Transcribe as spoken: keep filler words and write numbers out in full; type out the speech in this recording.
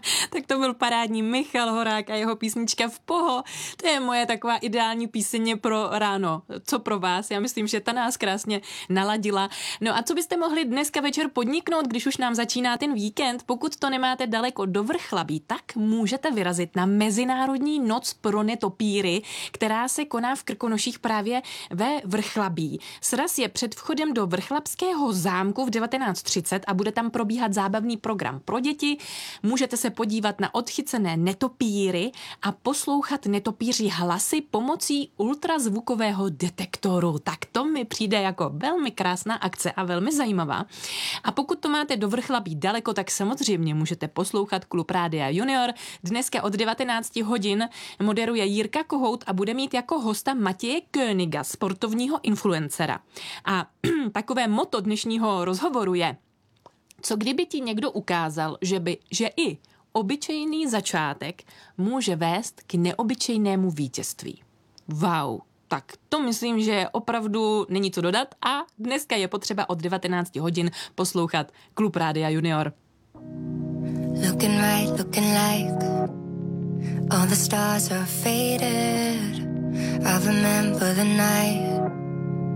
Tak to byl parádní Michal Horák a jeho písnička V poho. To je moje taková ideální píseň pro ráno. Co pro vás? Já myslím, že ta nás krásně naladila. No a co byste mohli dneska večer podniknout, když už nám začíná ten víkend? Pokud to nemáte daleko do Vrchlabí, tak můžete vyrazit na Mezinárodní noc pro netopíry, která se koná v Krkonoších právě ve Vrchlabí. Sraz je před vchodem do Vrchlabského zámku v devatenáct třicet a bude tam probíhat zábavný program pro děti. Můžete se podívat na odchycené netopíry a poslouchat netopíři hlasy pomocí ultrazvukového detektoru. Tak to mi přijde jako velmi krásná akce a velmi zajímavá. A pokud to máte do Vrchlabí daleko, tak samozřejmě můžete poslouchat Klub Rádia Junior. Dneska od devatenáct hodin moderuje Jirka Kohout a bude mít jako hosta Matěje Königa, sportovního influencera. A takové motto dnešního rozhovoru je: co kdyby ti někdo ukázal, že by, že i obyčejný začátek může vést k neobyčejnému vítězství. Wow, tak to myslím, že opravdu není co dodat a dneska je potřeba od devatenáct hodin poslouchat Klub Rádia Junior. Looking right, looking like all the stars are faded. I remember the night